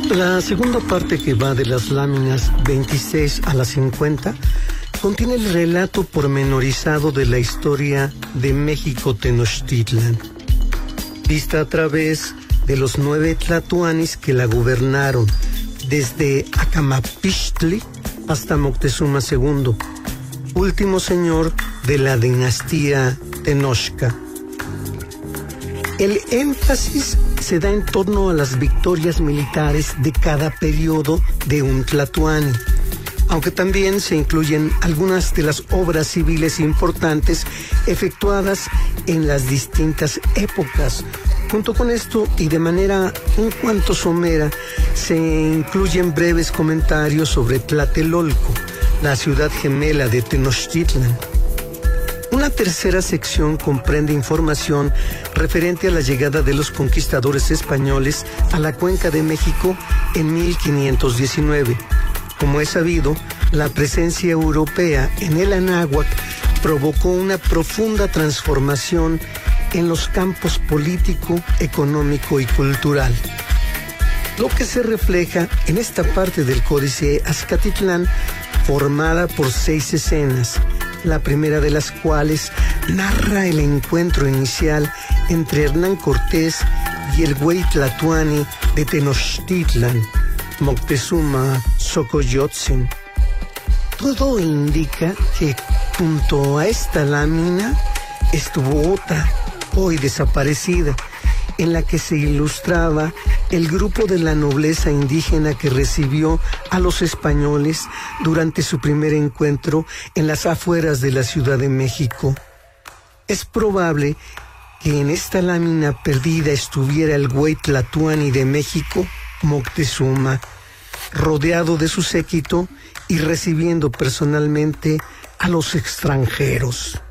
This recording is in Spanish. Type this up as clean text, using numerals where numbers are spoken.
La segunda parte, que va de las láminas 26 a las 50, contiene el relato pormenorizado de la historia de México Tenochtitlan, vista a través de los 9 tlatoanis que la gobernaron, desde Acamapixtli hasta Moctezuma II, último señor de la dinastía Tenochca. El énfasis se da en torno a las victorias militares de cada periodo de un tlatoani, aunque también se incluyen algunas de las obras civiles importantes efectuadas en las distintas épocas. Junto con esto, y de manera un cuanto somera, se incluyen breves comentarios sobre Tlatelolco, la ciudad gemela de Tenochtitlan. Una tercera sección comprende información referente a la llegada de los conquistadores españoles a la Cuenca de México en 1519. Como es sabido, la presencia europea en el Anáhuac provocó una profunda transformación en los campos político, económico y cultural, lo que se refleja en esta parte del Códice Azcatitlán, formada por 6 escenas, la primera de las cuales narra el encuentro inicial entre Hernán Cortés y el güey tlatoani de Tenochtitlan, Moctezuma Xocoyotzin. Todo indica que junto a esta lámina estuvo otra, hoy desaparecida, en la que se ilustraba el grupo de la nobleza indígena que recibió a los españoles durante su primer encuentro en las afueras de la Ciudad de México. Es probable que en esta lámina perdida estuviera el güey tlatoani de México, Moctezuma, rodeado de su séquito y recibiendo personalmente a los extranjeros.